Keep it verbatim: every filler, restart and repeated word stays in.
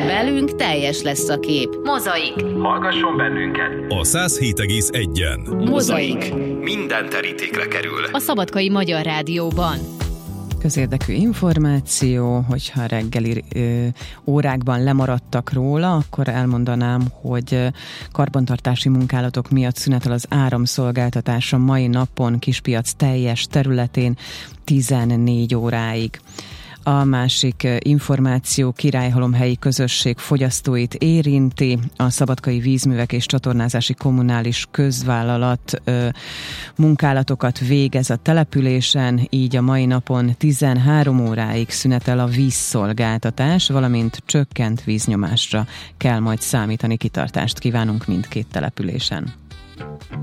Velünk teljes lesz a kép. Mozaik. Hallgasson bennünket a száz hét egész egyen. Mozaik. Minden terítékre kerül. A Szabadkai Magyar Rádióban. Közérdekű információ, hogyha reggeli ö, órákban lemaradtak róla, akkor elmondanám, hogy karbantartási munkálatok miatt szünetel az áramszolgáltatás a mai napon Kispiac teljes területén tizennégy óráig. A másik információ Királyhalomhelyi közösség fogyasztóit érinti. A Szabadkai Vízművek és Csatornázási Kommunális Közvállalat ö, munkálatokat végez a településen, így a mai napon tizenhárom óráig szünetel a vízszolgáltatás, valamint csökkent víznyomásra kell majd számítani. Kitartást kívánunk mindkét településen.